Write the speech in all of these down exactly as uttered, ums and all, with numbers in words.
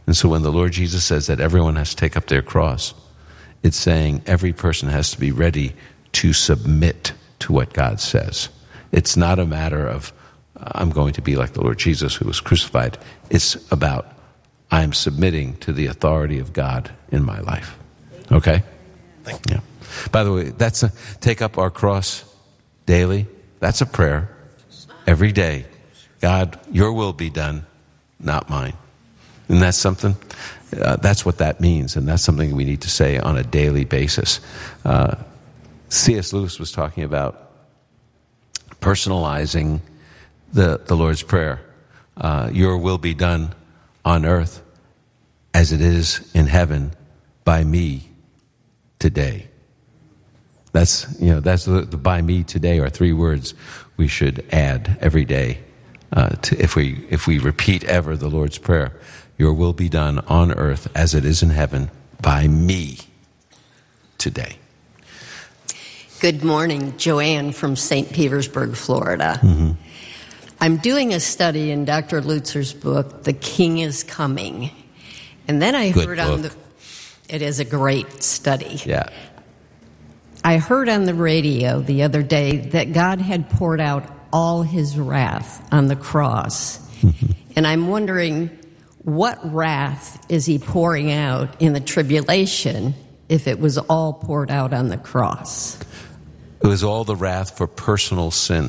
And so when the Lord Jesus says that everyone has to take up their cross, it's saying every person has to be ready to submit to what God says. It's not a matter of, uh, I'm going to be like the Lord Jesus who was crucified. It's about, I'm submitting to the authority of God in my life. Okay? Yeah. By the way, that's a, take up our cross daily. That's a prayer every day. God, your will be done, not mine. And that's something, uh, that's what that means. And that's something we need to say on a daily basis. Uh, C S Lewis was talking about personalizing the, the Lord's Prayer. Uh, your will be done on earth as it is in heaven by me today. That's, you know, that's the, the by me today are three words we should add every day. Uh, to, if we if we repeat ever the Lord's Prayer, your will be done on earth as it is in heaven by me today. Good morning, Joanne from Saint Petersburg, Florida. Mm-hmm. I'm doing a study in Doctor Lutzer's book, The King is Coming. And then I Good heard book. on the, it is a great study. Yeah. I heard on the radio the other day that God had poured out all his wrath on the cross. Mm-hmm. And I'm wondering, what wrath is he pouring out in the tribulation if it was all poured out on the cross? It was all the wrath for personal sin.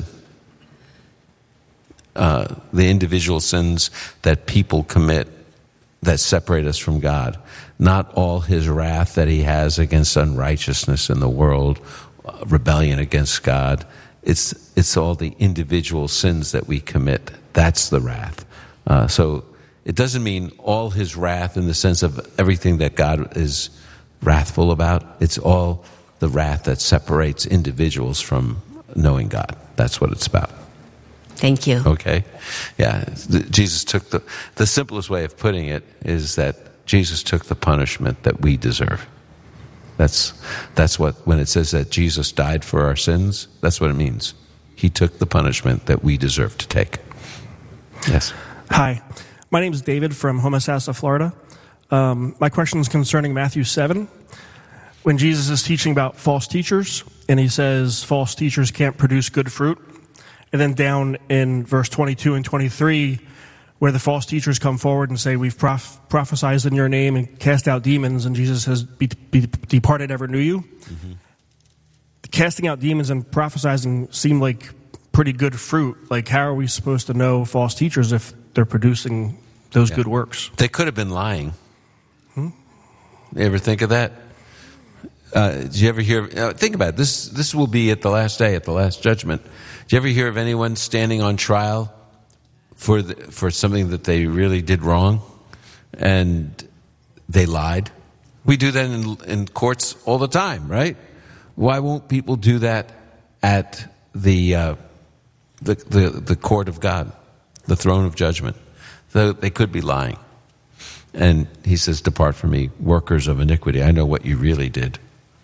Uh, the individual sins that people commit that separate us from God. Not all his wrath that he has against unrighteousness in the world, uh, rebellion against God. It's it's all the individual sins that we commit. That's the wrath. Uh, so it doesn't mean all his wrath in the sense of everything that God is wrathful about. It's all the wrath that separates individuals from knowing God. That's what it's about. Thank you. Okay. Yeah. Jesus took the, the simplest way of putting it is that Jesus took the punishment that we deserve. That's, that's what, when it says that Jesus died for our sins, that's what it means. He took the punishment that we deserve to take. Yes. Hi. My name is David from Homosassa, Florida. Um, my question is concerning Matthew seven. When Jesus is teaching about false teachers, and he says false teachers can't produce good fruit. And then down in verse twenty-two and twenty-three, where the false teachers come forward and say, we've proph- prophesied in your name and cast out demons, and Jesus says, be, be departed, ever knew you. Mm-hmm. Casting out demons and prophesizing seem like pretty good fruit. Like, how are we supposed to know false teachers if they're producing those yeah. good works? They could have been lying. Hmm? You ever think of that? Uh, did you ever hear? Uh, think about it. This. This will be at the last day, at the last judgment. Did you ever hear of anyone standing on trial for the, for something that they really did wrong, and they lied? We do that in, in courts all the time, right? Why won't people do that at the uh, the, the the court of God, the throne of judgment? So they could be lying. And he says, "Depart from me, workers of iniquity. I know what you really did.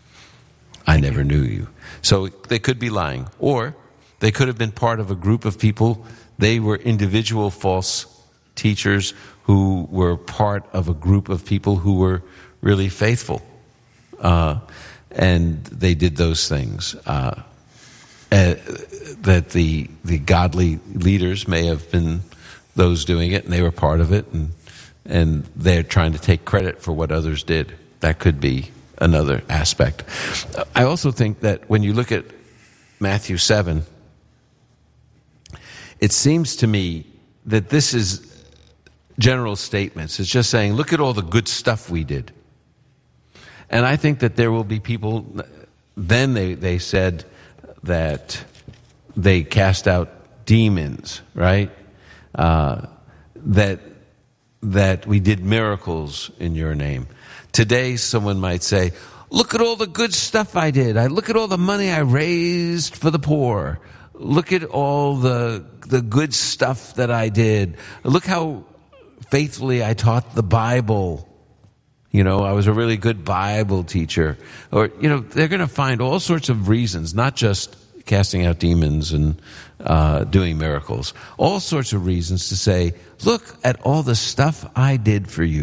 I Thank never you. knew you." So they could be lying. Or they could have been part of a group of people. They were individual false teachers who were part of a group of people who were really faithful. Uh, and they did those things. Uh, uh, that the the godly leaders may have been those doing it, and they were part of it, and and they're trying to take credit for what others did. That could be another aspect. I also think that when you look at Matthew seven, it seems to me that this is general statements. It's just saying, look at all the good stuff we did. And I think that there will be people, then they, they said that they cast out demons, right? Uh, that that we did miracles in your name. Today, someone might say, look at all the good stuff I did. I look at all the money I raised for the poor. Look at all the the good stuff that I did. Look how faithfully I taught the Bible. You know, I was a really good Bible teacher. Or, you know, they're going to find all sorts of reasons, not just casting out demons and uh, doing miracles. All sorts of reasons to say, look at all the stuff I did for you.